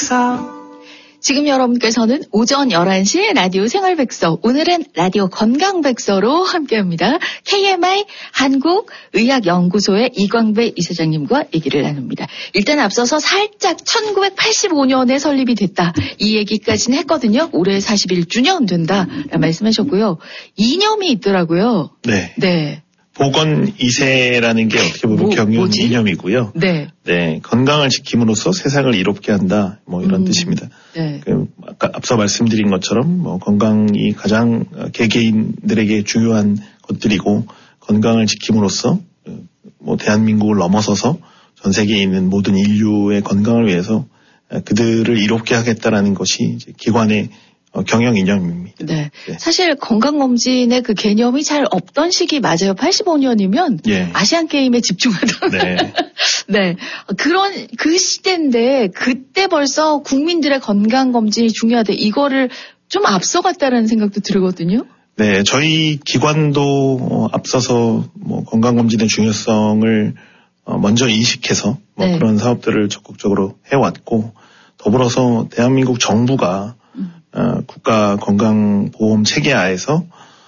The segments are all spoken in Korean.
생활백서. 지금 여러분께서는 오전 11시 라디오 생활백서, 오늘은 라디오 건강백서로 함께합니다. KMI 한국의학연구소의 이광배 이사장님과 얘기를 나눕니다. 일단 앞서서 살짝 1985년에 설립이 됐다, 이 얘기까지는 했거든요. 올해 41주년 된다라는 말씀하셨고요. 이념이 있더라고요. 네. 네. 보건 2세라는 게 어떻게 보면 경영 이념이고요. 네. 네. 건강을 지킴으로써 세상을 이롭게 한다. 뭐 이런 뜻입니다. 네. 아까 앞서 말씀드린 것처럼 뭐 건강이 가장 개개인들에게 중요한 것들이고, 건강을 지킴으로써 뭐 대한민국을 넘어서서 전 세계에 있는 모든 인류의 건강을 위해서 그들을 이롭게 하겠다라는 것이 이제 기관의 경영 이념입니다. 네. 네. 사실 건강검진의 그 개념이 잘 없던 시기 맞아요. 85년이면 예. 아시안게임에 집중하던. 네. 네. 그 시대인데 그때 벌써 국민들의 건강검진이 중요하다, 이거를 좀 앞서갔다라는 생각도 들거든요. 네. 저희 기관도 앞서서 뭐 건강검진의 중요성을 먼저 인식해서 뭐 네. 그런 사업들을 적극적으로 해왔고, 더불어서 대한민국 정부가 국가 건강보험 체계 아래에서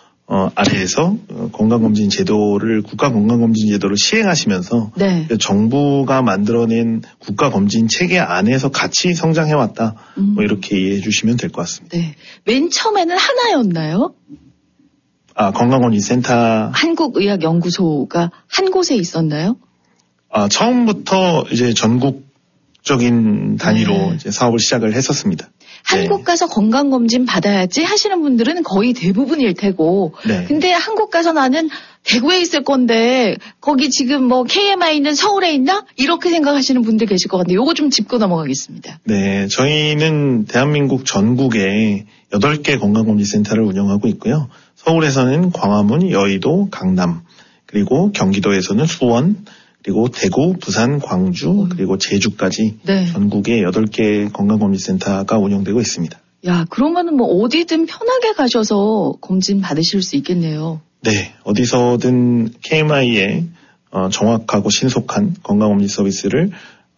건강검진 제도를, 국가 건강검진 제도를 시행하시면서 네. 정부가 만들어낸 국가 검진 체계 안에서 같이 성장해왔다. 뭐 이렇게 이해해 주시면 될 것 같습니다. 네. 맨 처음에는 하나였나요? 건강검진센터. 한국의학연구소가 한 곳에 있었나요? 처음부터 이제 전국적인 단위로 네. 이제 사업을 시작을 했었습니다. 한국 가서 건강검진 받아야지 하시는 분들은 거의 대부분일 테고. 네. 근데 한국 가서 나는 대구에 있을 건데 거기 지금 뭐 KMI는 서울에 있나? 이렇게 생각하시는 분들 계실 것 같은데 요거 좀 짚고 넘어가겠습니다. 네. 저희는 대한민국 전국에 8개 건강검진센터를 운영하고 있고요. 서울에서는 광화문, 여의도, 강남, 그리고 경기도에서는 수원, 그리고 대구, 부산, 광주, 그리고 제주까지 네. 전국에 8개 건강검진센터가 운영되고 있습니다. 야, 그러면은 뭐 어디든 편하게 가셔서 검진 받으실 수 있겠네요. 네, 어디서든 KMI에 정확하고 신속한 건강검진 서비스를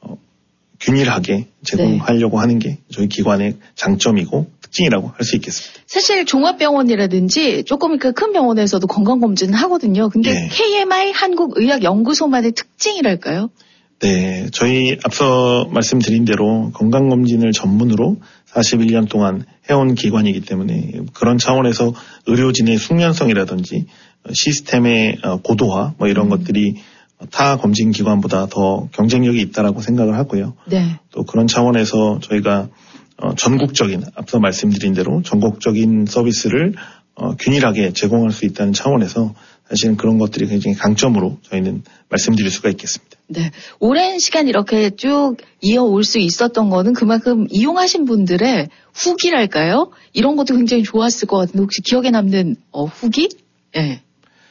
균일하게 제공하려고 하는 게 저희 기관의 장점이고 특징이라고 할 수 있겠습니다. 사실 종합병원이라든지 조금 큰 병원에서도 건강검진을 하거든요. 근데 네. KMI 한국의학연구소만의 특징이랄까요? 네, 저희 앞서 말씀드린 대로 건강검진을 전문으로 41년 동안 해온 기관이기 때문에 그런 차원에서 의료진의 숙련성이라든지 시스템의 고도화 뭐 이런 것들이 타 검진 기관보다 더 경쟁력이 있다라고 생각을 하고요. 네. 또 그런 차원에서 저희가 전국적인, 앞서 말씀드린 대로 전국적인 서비스를 균일하게 제공할 수 있다는 차원에서 사실은 그런 것들이 굉장히 강점으로 저희는 말씀드릴 수가 있겠습니다. 네. 오랜 시간 이렇게 쭉 이어올 수 있었던 거는 그만큼 이용하신 분들의 후기랄까요? 이런 것도 굉장히 좋았을 것 같은데 혹시 기억에 남는 후기? 네.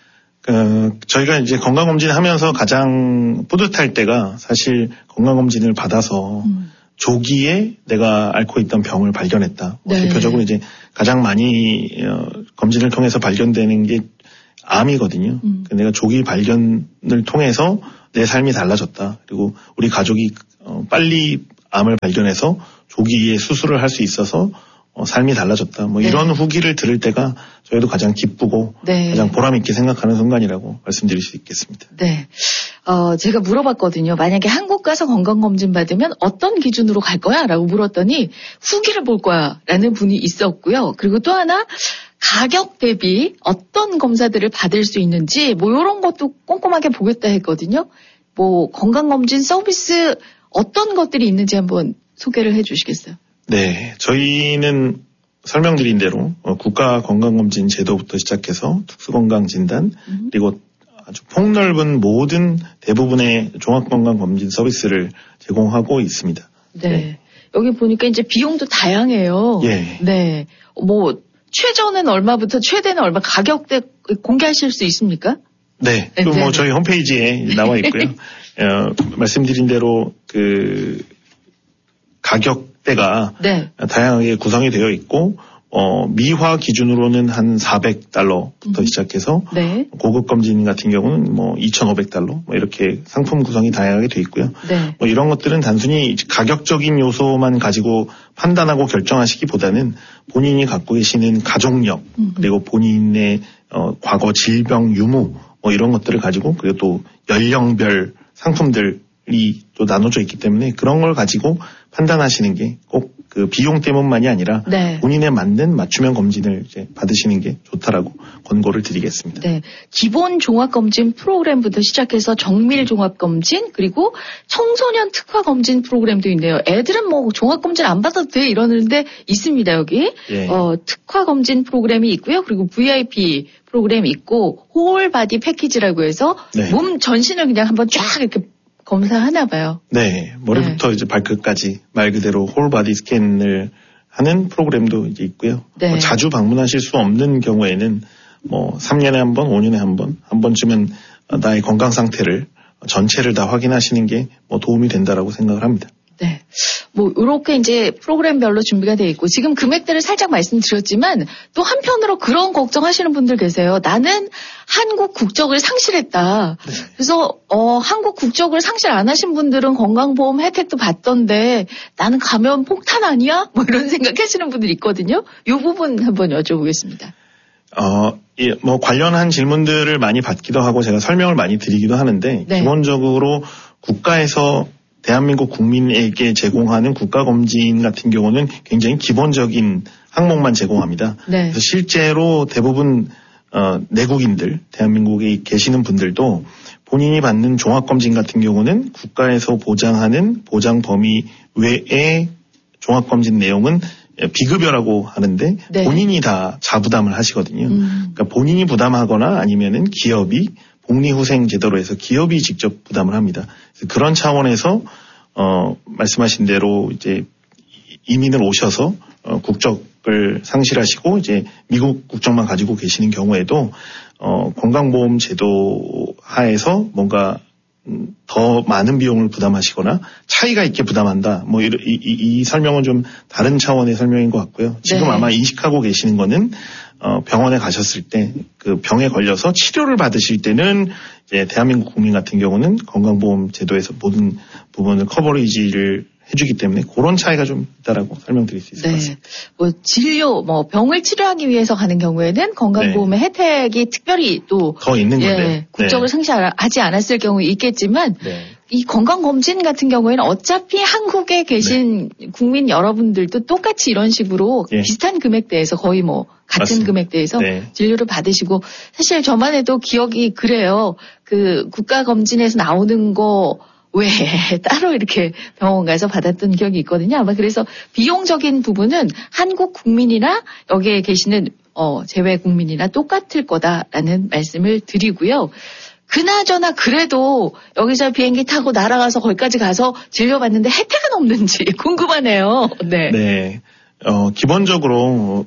저희가 이제 건강검진 하면서 가장 뿌듯할 때가 사실 건강검진을 받아서 조기에 내가 앓고 있던 병을 발견했다. 네. 대표적으로 이제 가장 많이 검진을 통해서 발견되는 게 암이거든요. 내가 조기 발견을 통해서 내 삶이 달라졌다. 그리고 우리 가족이 빨리 암을 발견해서 조기에 수술을 할 수 있어서 삶이 달라졌다. 뭐 네. 이런 후기를 들을 때가 저희도 가장 기쁘고 네. 가장 보람 있게 생각하는 순간이라고 말씀드릴 수 있겠습니다. 네. 제가 물어봤거든요. 만약에 한국 가서 건강검진 받으면 어떤 기준으로 갈 거야? 라고 물었더니 후기를 볼 거야 라는 분이 있었고요. 그리고 또 하나 가격 대비 어떤 검사들을 받을 수 있는지 뭐 이런 것도 꼼꼼하게 보겠다 했거든요. 뭐 건강검진 서비스 어떤 것들이 있는지 한번 소개를 해 주시겠어요? 네. 저희는 설명드린 대로 국가 건강검진 제도부터 시작해서 특수건강진단 그리고 아주 폭넓은 모든 대부분의 종합건강검진 서비스를 제공하고 있습니다. 네. 네. 여기 보니까 이제 비용도 다양해요. 예. 네. 뭐 최저는 얼마부터 최대는 얼마 가격대 공개하실 수 있습니까? 네. 네, 또 네. 뭐 저희 홈페이지에 나와 있고요. 말씀드린 대로 그 가격대가 네. 다양하게 구성이 되어 있고 미화 기준으로는 한 $400부터 시작해서 네. 고급 검진 같은 경우는 뭐 $2,500 뭐 이렇게 상품 구성이 다양하게 돼 있고요. 네. 뭐 이런 것들은 단순히 가격적인 요소만 가지고 판단하고 결정하시기보다는 본인이 갖고 계시는 가족력 그리고 본인의 과거 질병 유무 뭐 이런 것들을 가지고 그리고 또 연령별 상품들이 또 나눠져 있기 때문에 그런 걸 가지고 판단하시는 게 꼭 그 비용 때문만이 아니라 네. 본인에 맞는 맞춤형 검진을 이제 받으시는 게 좋다라고 권고를 드리겠습니다. 네. 기본 종합검진 프로그램부터 시작해서 정밀 종합검진 그리고 청소년 특화 검진 프로그램도 있네요. 애들은 뭐 종합검진 안 받아도 돼 이러는데 있습니다 여기. 예. 특화 검진 프로그램이 있고요. 그리고 VIP 프로그램이 있고 홀 바디 패키지라고 해서 네. 몸 전신을 그냥 한번 쫙 이렇게 검사하나 봐요. 네, 머리부터 이제 발끝까지 말 그대로 홀 바디 스캔을 하는 프로그램도 이제 있고요. 네. 뭐 자주 방문하실 수 없는 경우에는 뭐 3년에 한 번, 5년에 한 번쯤은 나의 건강 상태를 전체를 다 확인하시는 게 뭐 도움이 된다라고 생각을 합니다. 네. 뭐, 요렇게 이제 프로그램별로 준비가 돼 있고, 지금 금액들을 살짝 말씀드렸지만, 또 한편으로 그런 걱정하시는 분들 계세요. 나는 한국 국적을 상실했다. 네. 그래서, 한국 국적을 상실 안 하신 분들은 건강보험 혜택도 받던데, 나는 가면 폭탄 아니야? 뭐 이런 생각 하시는 분들 있거든요. 요 부분 한번 여쭤보겠습니다. 예, 뭐 관련한 질문들을 많이 받기도 하고 제가 설명을 많이 드리기도 하는데, 네. 기본적으로 국가에서 대한민국 국민에게 제공하는 국가검진 같은 경우는 굉장히 기본적인 항목만 제공합니다. 네. 그래서 실제로 대부분 내국인들, 대한민국에 계시는 분들도 본인이 받는 종합검진 같은 경우는 국가에서 보장하는 보장 범위 외의 종합검진 내용은 비급여라고 하는데 네. 본인이 다 자부담을 하시거든요. 그러니까 본인이 부담하거나 아니면은 기업이 복리후생 제도로 해서 기업이 직접 부담을 합니다. 그런 차원에서 말씀하신 대로 이제 이민을 오셔서 국적을 상실하시고 이제 미국 국적만 가지고 계시는 경우에도 건강보험 제도 하에서 뭔가 더 많은 비용을 부담하시거나 차이가 있게 부담한다. 뭐 이 설명은 좀 다른 차원의 설명인 것 같고요. 지금 네. 아마 인식하고 계시는 거는 병원에 가셨을 때 그 병에 걸려서 치료를 받으실 때는 이제 대한민국 국민 같은 경우는 건강보험 제도에서 모든 부분을 커버리지를 해주기 때문에 그런 차이가 좀 있다라고 설명드릴 수 있을 것 같습니다. 뭐 진료, 뭐 병을 치료하기 위해서 가는 경우에는 건강보험의 혜택이 특별히 또 더 있는 건데 국적을 상실하지 않았을 경우 있겠지만 이 건강검진 같은 경우에는 어차피 한국에 계신 국민 여러분들도 똑같이 이런 식으로 비슷한 금액대에서 거의 뭐 같은 맞습니다. 금액대에서 진료를 받으시고 사실 저만 해도 기억이 그래요. 그 국가검진에서 나오는 거 왜 따로 이렇게 병원 가서 받았던 기억이 있거든요. 아마 그래서 비용적인 부분은 한국 국민이나 여기에 계시는 제외 국민이나 똑같을 거다라는 말씀을 드리고요. 그나저나 그래도 여기서 비행기 타고 날아가서 거기까지 가서 진료받는데 혜택은 없는지 궁금하네요. 네. 네. 기본적으로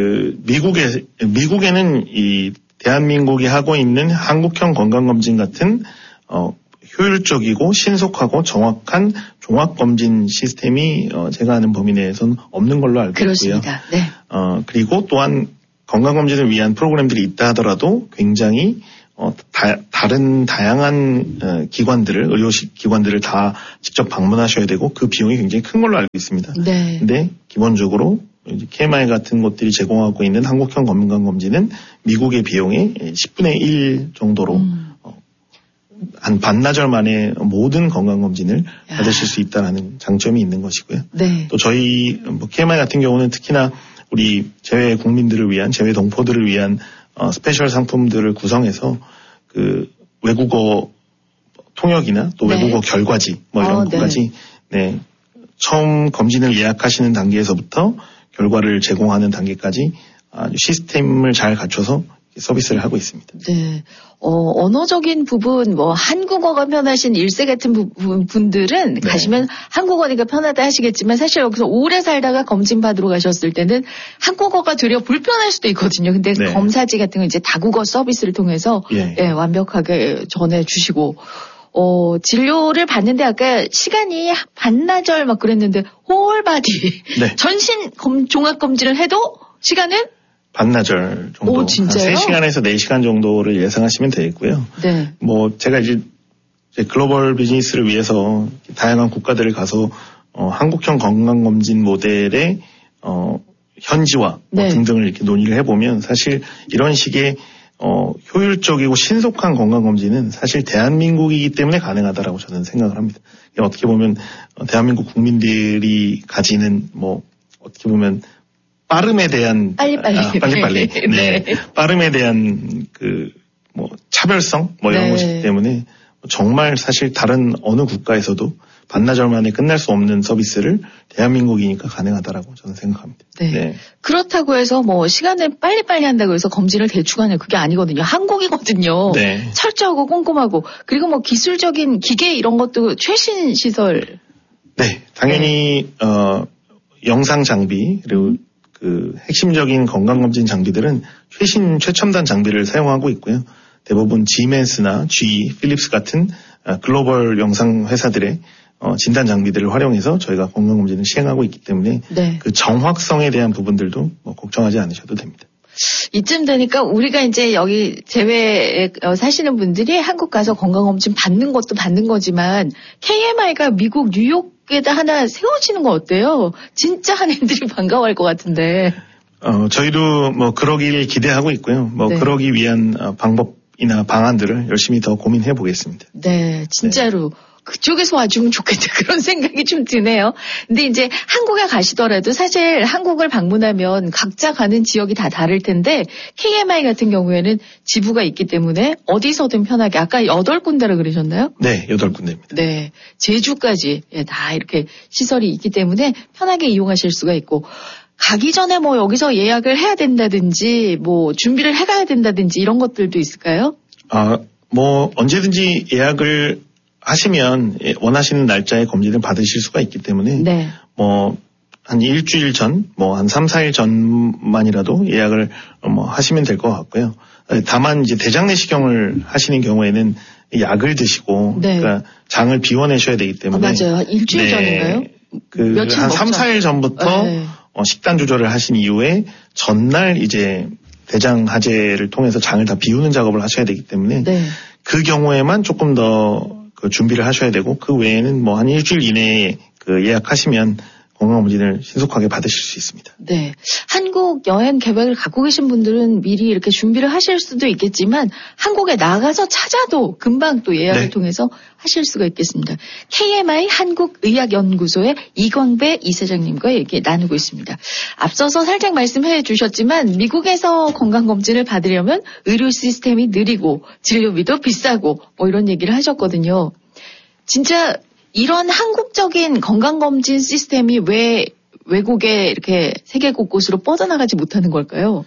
미국에는 이 대한민국이 하고 있는 한국형 건강검진 같은 효율적이고 신속하고 정확한 종합검진 시스템이 제가 아는 범위 내에서는 없는 걸로 알고 그렇습니다. 있고요. 네. 그리고 또한 건강검진을 위한 프로그램들이 있다 하더라도 굉장히 다른 다양한 기관들을 의료식 기관들을 다 직접 방문하셔야 되고 그 비용이 굉장히 큰 걸로 알고 있습니다. 네. 근데 기본적으로 KMI 같은 것들이 제공하고 있는 한국형 건강검진은 미국의 비용의 10분의 1 정도로 한 반나절 만에 모든 건강검진을 받으실 수 있다는 장점이 있는 것이고요. 네. 또 저희 KMI 같은 경우는 특히나 우리 제외 국민들을 위한 제외 동포들을 위한 스페셜 상품들을 구성해서 그 외국어 통역이나 또 외국어 결과지 뭐 이런 것까지 처음 검진을 예약하시는 단계에서부터 결과를 제공하는 단계까지 아주 시스템을 잘 갖춰서 서비스를 하고 있습니다. 네. 언어적인 부분, 뭐, 한국어가 편하신 1세 같은 분들은 가시면 한국어니까 편하다 하시겠지만 사실 여기서 오래 살다가 검진 받으러 가셨을 때는 한국어가 되려 불편할 수도 있거든요. 근데 검사지 같은 거 이제 다국어 서비스를 통해서 완벽하게 전해주시고, 진료를 받는데 아까 시간이 반나절 막 그랬는데 홀바디 전신 종합검진을 해도 시간은? 반나절 정도. 오, 진짜요? 3시간에서 4시간 정도를 예상하시면 되겠고요. 네. 뭐, 제가 이제 글로벌 비즈니스를 위해서 다양한 국가들을 가서, 한국형 건강검진 모델의, 현지화 뭐 네. 등등을 이렇게 논의를 해보면 사실 이런 식의 효율적이고 신속한 건강검진은 사실 대한민국이기 때문에 가능하다라고 저는 생각을 합니다. 어떻게 보면 대한민국 국민들이 가지는 뭐 어떻게 보면 빠름에 대한 빨리빨리. 네. 네. 빠름에 대한 그 뭐 차별성 뭐 이런 네. 것이기 때문에 정말 사실 다른 어느 국가에서도 반나절 만에 끝날 수 없는 서비스를 대한민국이니까 가능하다라고 저는 생각합니다. 네. 네. 그렇다고 해서 뭐 시간을 빨리빨리 한다고 해서 검진을 대충 하는 그게 아니거든요. 한국이거든요. 네. 철저하고 꼼꼼하고 그리고 뭐 기술적인 기계 이런 것도 최신 시설. 네. 당연히 영상 장비 그리고 그 핵심적인 건강검진 장비들은 최첨단 장비를 사용하고 있고요. 대부분 지멘스나 GE, 필립스 같은 글로벌 영상 회사들의 진단 장비들을 활용해서 저희가 건강검진을 시행하고 있기 때문에 네. 그 정확성에 대한 부분들도 뭐 걱정하지 않으셔도 됩니다. 이쯤 되니까 우리가 이제 여기 제외에 사시는 분들이 한국 가서 건강검진 받는 것도 받는 거지만 KMI가 미국 뉴욕에다 하나 세워지는 거 어때요? 진짜 한인들이 반가워할 것 같은데. 저희도 뭐 그러길 기대하고 있고요. 뭐 네. 그러기 위한 방법이나 방안들을 열심히 더 고민해 보겠습니다. 네, 진짜로. 그쪽에서 와주면 좋겠다 그런 생각이 좀 드네요. 근데 이제 한국에 가시더라도 사실 한국을 방문하면 각자 가는 지역이 다 다를 텐데 KMI 같은 경우에는 지부가 있기 때문에 어디서든 편하게 아까 8군데라 그러셨나요? 네, 8군데입니다. 네, 제주까지 다 이렇게 시설이 있기 때문에 편하게 이용하실 수가 있고 가기 전에 뭐 여기서 예약을 해야 된다든지 뭐 준비를 해가야 된다든지 이런 것들도 있을까요? 뭐 언제든지 예약을 하시면 원하시는 날짜에 검진을 받으실 수가 있기 때문에 네. 뭐 한 일주일 전, 뭐 한 3, 4일 전만이라도 예약을 뭐 하시면 될 것 같고요. 다만 이제 대장 내시경을 하시는 경우에는 약을 드시고 네. 그러니까 장을 비워내셔야 되기 때문에 맞아요. 일주일 전인가요? 며칠 한 먹죠. 3, 4일 전부터 네. 식단 조절을 하신 이후에 전날 이제 대장 하제를 통해서 장을 다 비우는 작업을 하셔야 되기 때문에 네. 그 경우에만 조금 더 그 준비를 하셔야 되고 그 외에는 뭐 한 일주일 이내에 그 예약하시면 건강검진을 신속하게 받으실 수 있습니다. 네. 한국 여행 계획을 갖고 계신 분들은 미리 이렇게 준비를 하실 수도 있겠지만 한국에 나가서 찾아도 금방 또 예약을 네. 통해서 하실 수가 있겠습니다. KMI 한국의학연구소의 이광배 이사장님과 얘기 나누고 있습니다. 앞서서 살짝 말씀해 주셨지만 미국에서 건강검진을 받으려면 의료 시스템이 느리고 진료비도 비싸고 뭐 이런 얘기를 하셨거든요. 진짜 이런 한국적인 건강검진 시스템이 왜 외국에 이렇게 세계 곳곳으로 뻗어나가지 못하는 걸까요?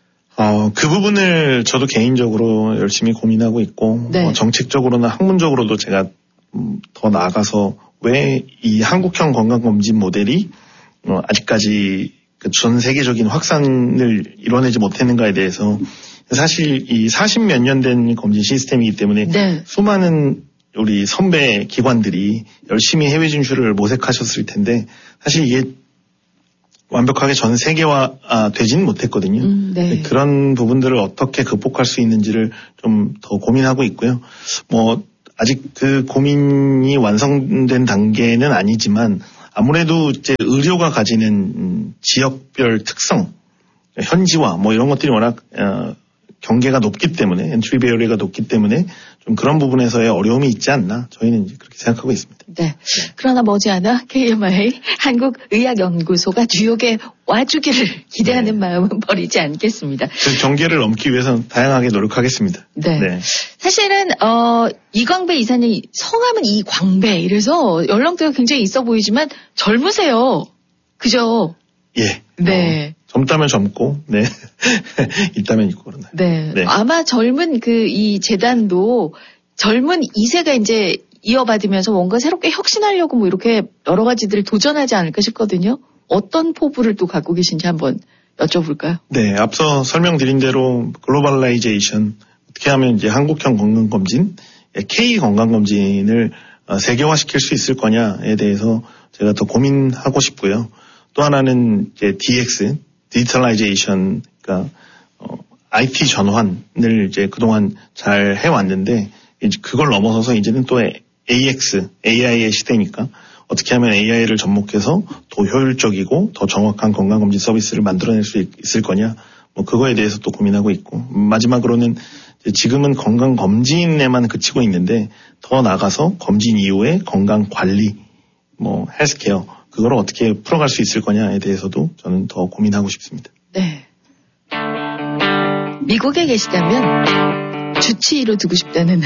그 부분을 저도 개인적으로 열심히 고민하고 있고, 네. 정책적으로나 학문적으로도 제가 더 나아가서 왜 이 한국형 건강검진 모델이 아직까지 그 전 세계적인 확산을 이뤄내지 못했는가에 대해서 사실 이 40몇 년 된 검진 시스템이기 때문에 네. 수많은 우리 선배 기관들이 열심히 해외 진출을 모색하셨을 텐데 사실 이게 완벽하게 전 세계화 되지는 못했거든요. 네. 그런 부분들을 어떻게 극복할 수 있는지를 좀 더 고민하고 있고요. 뭐 아직 그 고민이 완성된 단계는 아니지만 아무래도 이제 의료가 가지는 지역별 특성, 현지화 뭐 이런 것들이 워낙 경계가 높기 때문에 엔트리 베리어가 높기 때문에 좀 그런 부분에서의 어려움이 있지 않나 저희는 이제 그렇게 생각하고 있습니다. 네. 그러나 머지않아 KMI 한국의학연구소가 뉴욕에 와주기를 기대하는 네. 마음은 버리지 않겠습니다. 그 경계를 넘기 위해서는 다양하게 노력하겠습니다. 네. 네. 사실은 이광배 이사님 성함은 이광배 이래서 연령대가 굉장히 있어 보이지만 젊으세요. 그죠? 예. 네. 젊다면 젊고, 네. 있다면 있고 그러나. 네. 네. 아마 젊은 이 재단도 젊은 2세가 이제 이어받으면서 뭔가 새롭게 혁신하려고 뭐 이렇게 여러 가지들을 도전하지 않을까 싶거든요. 어떤 포부를 또 갖고 계신지 한번 여쭤볼까요? 네. 앞서 설명드린 대로 글로벌라이제이션, 어떻게 하면 이제 한국형 건강검진, K 건강검진을 세계화시킬 수 있을 거냐에 대해서 제가 더 고민하고 싶고요. 또 하나는 이제 DX, 디지털라이제이션, 그러니까 IT 전환을 이제 그동안 잘 해왔는데 이제 그걸 넘어서서 이제는 또 AX, AI의 시대니까 어떻게 하면 AI를 접목해서 더 효율적이고 더 정확한 건강검진 서비스를 만들어낼 수 있을 거냐, 뭐 그거에 대해서 또 고민하고 있고, 마지막으로는 지금은 건강검진에만 그치고 있는데 더 나가서 검진 이후에 건강관리, 뭐 헬스케어, 그걸 어떻게 풀어갈 수 있을 거냐에 대해서도 저는 더 고민하고 싶습니다. 네. 미국에 계시다면 주치의로 두고 싶다는.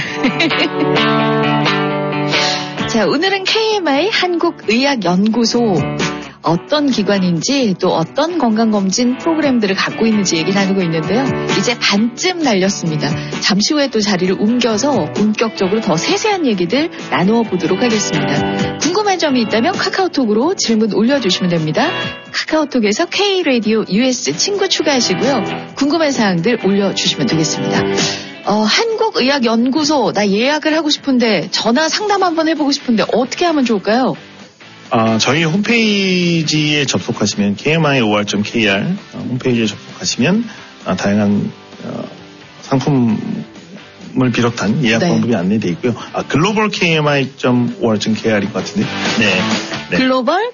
자, 오늘은 KMI 한국의학연구소 어떤 기관인지 또 어떤 건강검진 프로그램들을 갖고 있는지 얘기 나누고 있는데요. 이제 반쯤 날렸습니다. 잠시 후에 또 자리를 옮겨서 본격적으로 더 세세한 얘기들 나누어 보도록 하겠습니다. 궁금한 점이 있다면 카카오톡으로 질문 올려주시면 됩니다. 카카오톡에서 K-Radio US 친구 추가하시고요. 궁금한 사항들 올려주시면 되겠습니다. 한국의학연구소, 나 예약을 하고 싶은데 전화 상담 한번 해보고 싶은데 어떻게 하면 좋을까요? 저희 홈페이지에 접속하시면 kmi5r.kr 홈페이지에 접속하시면 다양한 상품을 비롯한 예약 방법이 안내되어 있고요. 글로벌 kmi.or.kr인 것 같은데. 네. 글로벌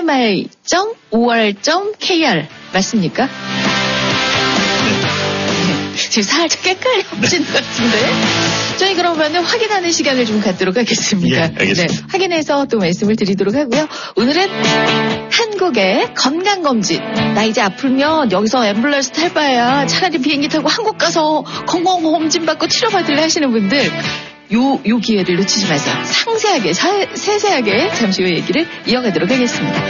kmi.or.kr 맞습니까? 지금 살짝 헷갈려보신 것 같은데. 저희 그러면 확인하는 시간을 좀 갖도록 하겠습니다. 예, 알겠습니다. 네, 확인해서 또 말씀을 드리도록 하고요. 오늘은 한국의 건강검진. 나 이제 아프면 여기서 앰뷸런스 탈 바에야 차라리 비행기 타고 한국 가서 건강검진 받고 치료받을래 하시는 분들 요 기회를 놓치지 마세요. 상세하게, 세세하게 잠시 후에 얘기를 이어가도록 하겠습니다.